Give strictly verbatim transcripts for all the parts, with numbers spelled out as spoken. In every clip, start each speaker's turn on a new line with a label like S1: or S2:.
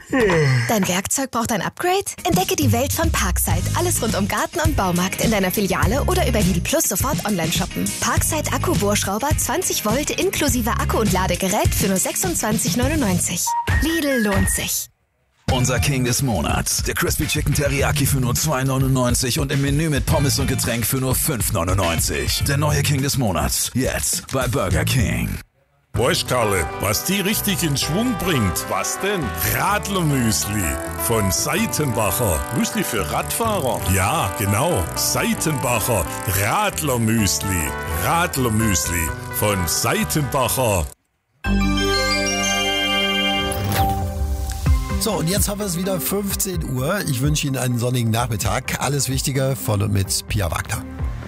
S1: Dein Werkzeug braucht ein Upgrade? Entdecke die Welt von Parkside. Alles rund um Garten und Baumarkt in deiner Filiale oder über Lidl Plus sofort online shoppen. Parkside Akku-Bohrschrauber zwanzig Volt inklusive Akku und Ladegerät für nur sechsundzwanzig neunundneunzig. Lidl lohnt sich.
S2: Unser King des Monats. Der Crispy Chicken Teriyaki für nur zwei neunundneunzig und im Menü mit Pommes und Getränk für nur fünf neunundneunzig. Der neue King des Monats. Jetzt bei Burger King.
S3: Weißt Karle, was die richtig in Schwung bringt? Was denn? Radlermüsli von Seitenbacher. Müsli für Radfahrer? Ja, genau. Seitenbacher Radlermüsli. Radlermüsli von Seitenbacher.
S4: So, und jetzt haben wir es wieder fünfzehn Uhr. Ich wünsche Ihnen einen sonnigen Nachmittag. Alles Wichtige von und mit Pia Wagner.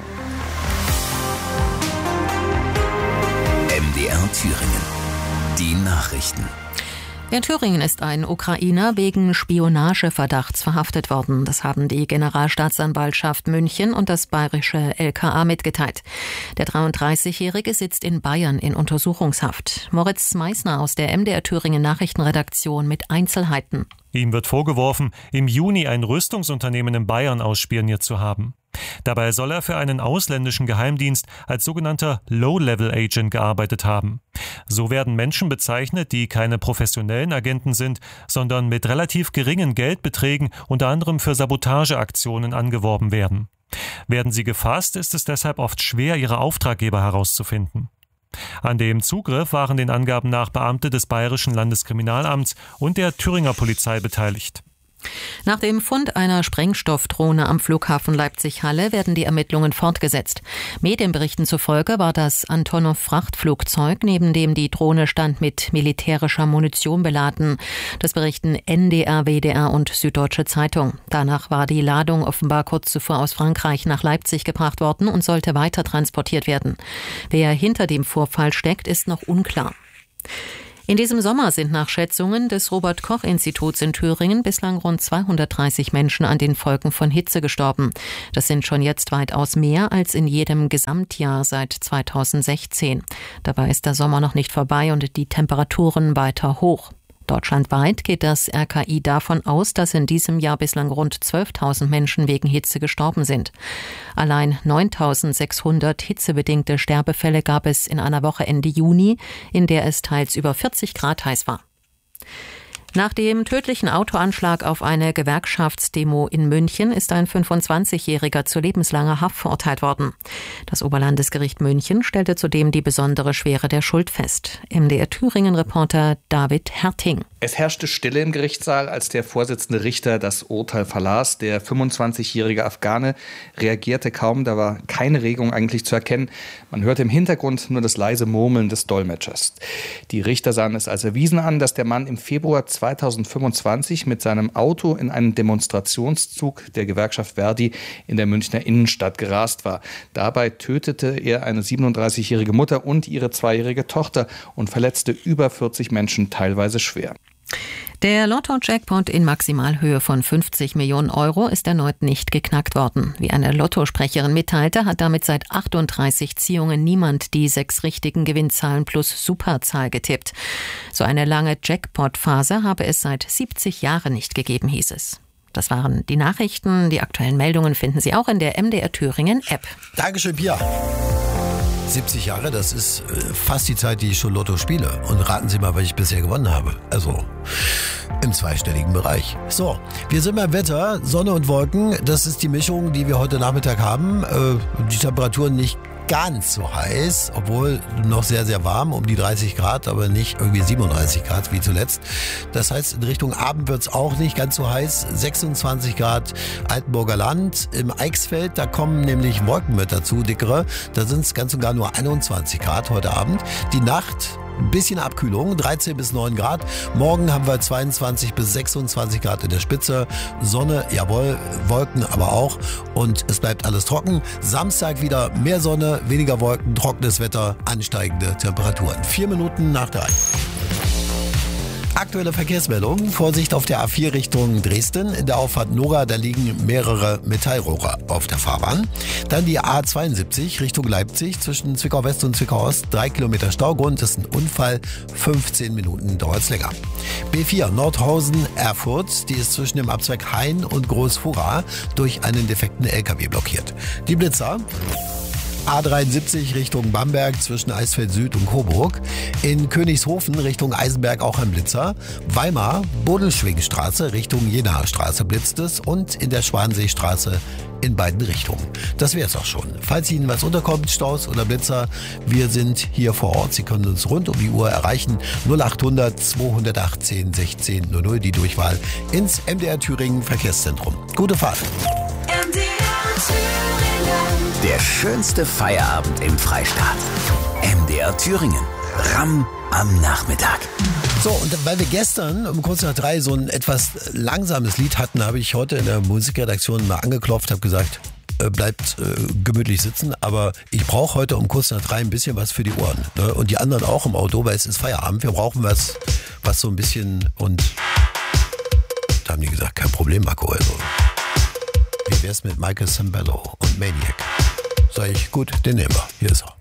S5: M D R Thüringen. Die Nachrichten.
S6: In Thüringen ist ein Ukrainer wegen Spionageverdachts verhaftet worden. Das haben die Generalstaatsanwaltschaft München und das bayerische L K A mitgeteilt. Der dreiunddreißigjährige sitzt in Bayern in Untersuchungshaft. Moritz Meissner aus der M D R Thüringen Nachrichtenredaktion mit Einzelheiten.
S7: Ihm wird vorgeworfen, im Juni ein Rüstungsunternehmen in Bayern ausspioniert zu haben. Dabei soll er für einen ausländischen Geheimdienst als sogenannter Low-Level-Agent gearbeitet haben. So werden Menschen bezeichnet, die keine professionellen Agenten sind, sondern mit relativ geringen Geldbeträgen unter anderem für Sabotageaktionen angeworben werden. Werden sie gefasst, ist es deshalb oft schwer, ihre Auftraggeber herauszufinden. An dem Zugriff waren den Angaben nach Beamte des Bayerischen Landeskriminalamts und der Thüringer Polizei beteiligt.
S6: Nach dem Fund einer Sprengstoffdrohne am Flughafen Leipzig-Halle werden die Ermittlungen fortgesetzt. Medienberichten zufolge war das Antonov-Frachtflugzeug, neben dem die Drohne stand, mit militärischer Munition beladen. Das berichten N D R, W D R und Süddeutsche Zeitung. Danach war die Ladung offenbar kurz zuvor aus Frankreich nach Leipzig gebracht worden und sollte weiter transportiert werden. Wer hinter dem Vorfall steckt, ist noch unklar. In diesem Sommer sind nach Schätzungen des Robert-Koch-Instituts in Thüringen bislang rund zweihundertdreißig Menschen an den Folgen von Hitze gestorben. Das sind schon jetzt weitaus mehr als in jedem Gesamtjahr seit zweitausendsechzehn. Dabei ist der Sommer noch nicht vorbei und die Temperaturen weiter hoch. Deutschlandweit geht das R K I davon aus, dass in diesem Jahr bislang rund zwölftausend Menschen wegen Hitze gestorben sind. Allein neuntausendsechshundert hitzebedingte Sterbefälle gab es in einer Woche Ende Juni, in der es teils über vierzig Grad heiß war. Nach dem tödlichen Autoanschlag auf eine Gewerkschaftsdemo in München ist ein fünfundzwanzigjähriger zu lebenslanger Haft verurteilt worden. Das Oberlandesgericht München stellte zudem die besondere Schwere der Schuld fest. M D R Thüringen-Reporter David Herting.
S8: Es herrschte Stille im Gerichtssaal, als der Vorsitzende Richter das Urteil verlas. Der fünfundzwanzigjährige Afghane reagierte kaum, da war keine Regung eigentlich zu erkennen. Man hörte im Hintergrund nur das leise Murmeln des Dolmetschers. Die Richter sahen es als erwiesen an, dass der Mann im Februar zweitausendfünfundzwanzig mit seinem Auto in einen Demonstrationszug der Gewerkschaft Verdi in der Münchner Innenstadt gerast war. Dabei tötete er eine siebenunddreißigjährige Mutter und ihre zweijährige Tochter und verletzte über vierzig Menschen, teilweise schwer.
S6: Der Lotto-Jackpot in Maximalhöhe von fünfzig Millionen Euro ist erneut nicht geknackt worden. Wie eine Lottosprecherin mitteilte, hat damit seit achtunddreißig Ziehungen niemand die sechs richtigen Gewinnzahlen plus Superzahl getippt. So eine lange Jackpot-Phase habe es seit siebzig Jahren nicht gegeben, hieß es. Das waren die Nachrichten. Die aktuellen Meldungen finden Sie auch in der M D R Thüringen App.
S4: Dankeschön, Pia. siebzig Jahre, das ist fast die Zeit, die ich schon Lotto spiele. Und raten Sie mal, was ich bisher gewonnen habe. Also im zweistelligen Bereich. So, wir sind beim Wetter, Sonne und Wolken. Das ist die Mischung, die wir heute Nachmittag haben. Die Temperaturen nicht ganz so heiß, obwohl noch sehr, sehr warm, um die dreißig Grad, aber nicht irgendwie siebenunddreißig Grad wie zuletzt. Das heißt, in Richtung Abend wird es auch nicht ganz so heiß. sechsundzwanzig Grad Altenburger Land. Im Eichsfeld, da kommen nämlich Wolken mit dazu, dickere. Da sind es ganz und gar nur einundzwanzig Grad heute Abend. Die Nacht, ein bisschen Abkühlung, dreizehn bis neun Grad. Morgen haben wir zweiundzwanzig bis sechsundzwanzig Grad in der Spitze. Sonne, jawohl, Wolken aber auch. Und es bleibt alles trocken. Samstag wieder mehr Sonne, weniger Wolken, trockenes Wetter, ansteigende Temperaturen. Vier Minuten nach drei. Aktuelle Verkehrsmeldung. Vorsicht auf der A vier Richtung Dresden. In der Auffahrt Nora, da liegen mehrere Metallrohre auf der Fahrbahn. Dann die A zweiundsiebzig Richtung Leipzig zwischen Zwickau West und Zwickau Ost. Drei Kilometer Staugrund. Das ist ein Unfall. fünfzehn Minuten dauert es länger. B vier Nordhausen Erfurt. Die ist zwischen dem Abzweig Hain und Großfura durch einen defekten L K W blockiert. Die Blitzer. A dreiundsiebzig Richtung Bamberg zwischen Eisfeld Süd und Coburg. In Königshofen Richtung Eisenberg auch ein Blitzer. Weimar Bodelschwingstraße Richtung Jenaer Straße blitzt es und in der Schwanseestraße in beiden Richtungen. Das wäre es auch schon. Falls Ihnen was unterkommt, Staus oder Blitzer, wir sind hier vor Ort. Sie können uns rund um die Uhr erreichen. null achthundert zweihundertachtzehn sechzehn null null, die Durchwahl ins M D R Thüringen Verkehrszentrum. Gute Fahrt.
S5: M D R Thüringen. Der schönste Feierabend im Freistaat. M D R Thüringen. Ramm am Nachmittag.
S4: So, und weil wir gestern um kurz nach drei so ein etwas langsames Lied hatten, habe ich heute in der Musikredaktion mal angeklopft, habe gesagt, äh, bleibt äh, gemütlich sitzen, aber ich brauche heute um kurz nach drei ein bisschen was für die Ohren. Ne? Und die anderen auch im Auto, weil es ist Feierabend. Wir brauchen was, was so ein bisschen, und da haben die gesagt, kein Problem, Marco. Also, wie wär's mit Michael Sambello und Maniac? Sag ich, gut, den nehmen wir. Hier ist er.